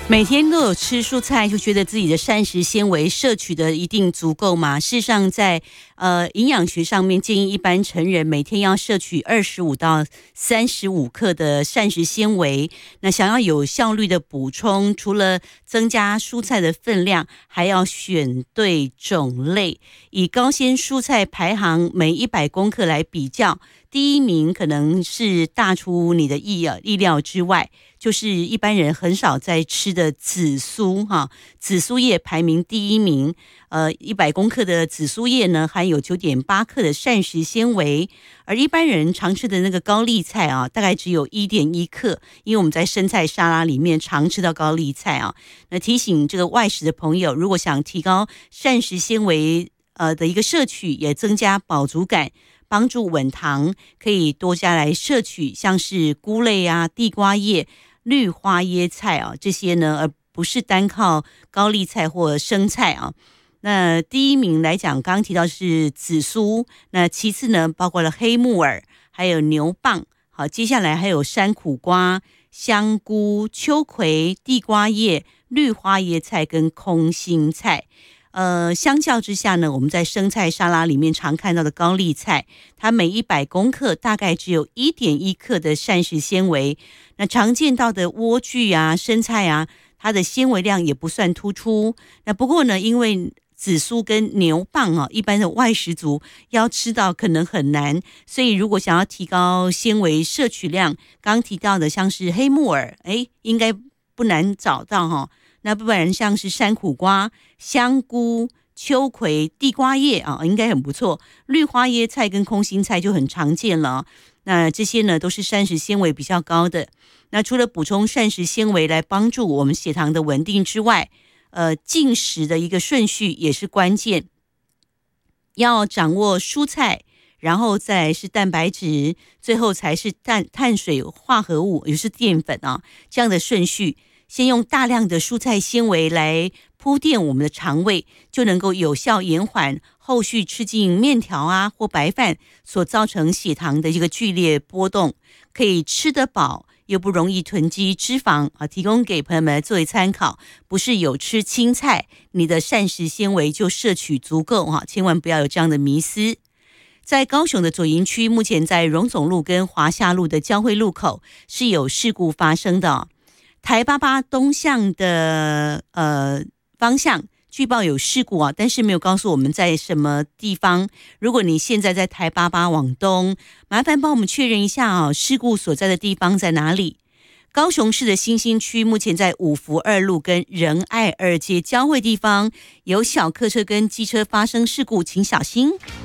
每天都有吃蔬菜，就觉得自己的膳食纤维摄取的一定足够吗？事实上在营养学上面建议一般成人每天要摄取25到35克的膳食纤维。那想要有效率的补充，除了增加蔬菜的分量，还要选对种类。以高纤蔬菜排行每100公克来比较，第一名可能是大出你的意料之外，就是一般人很少在吃的紫苏哈，紫苏叶排名第一名。100公克的紫苏叶呢，含有9.8克的膳食纤维，而一般人常吃的那个高丽菜啊，大概只有1.1克，因为我们在生菜沙拉里面常吃到高丽菜啊。那提醒这个外食的朋友，如果想提高膳食纤维的一个摄取，也增加饱足感，帮助稳糖，可以多加来摄取像是菇类啊、地瓜叶、绿花椰菜啊这些呢，而不是单靠高丽菜或生菜啊。那第一名来讲，刚刚提到是紫苏，那其次呢，包括了黑木耳，还有牛蒡，好，接下来还有山苦瓜、香菇、秋葵、地瓜叶、绿花椰菜跟空心菜。相较之下呢，我们在生菜沙拉里面常看到的高丽菜，它每100公克大概只有1.1克的膳食纤维。那常见到的莴苣啊、生菜啊，它的纤维量也不算突出。那不过呢，因为紫苏跟牛蒡啊，一般的外食族要吃到可能很难，所以如果想要提高纤维摄取量，刚提到的像是黑木耳，应该不难找到哈。那不然像是山苦瓜、香菇、秋葵、地瓜叶啊，应该很不错。绿花椰菜跟空心菜就很常见了。那这些呢，都是膳食纤维比较高的。那除了补充膳食纤维来帮助我们血糖的稳定之外，进食的一个顺序也是关键，要掌握蔬菜，然后再来是蛋白质，最后才是碳水化合物，也就是淀粉啊，这样的顺序。先用大量的蔬菜纤维来铺垫我们的肠胃，就能够有效延缓后续吃进面条啊或白饭所造成血糖的一个剧烈波动，可以吃得饱又不容易囤积脂肪啊，提供给朋友们作为参考。不是有吃青菜，你的膳食纤维就摄取足够哈，千万不要有这样的迷思。在高雄的左营区，目前在荣总路跟华夏路的交汇路口是有事故发生的。台88东向的方向据报有事故啊，但是没有告诉我们在什么地方。如果你现在在台88往东，麻烦帮我们确认一下啊，事故所在的地方在哪里？高雄市的新兴区目前在五福2路跟仁爱2街交汇地方有小客车跟机车发生事故，请小心。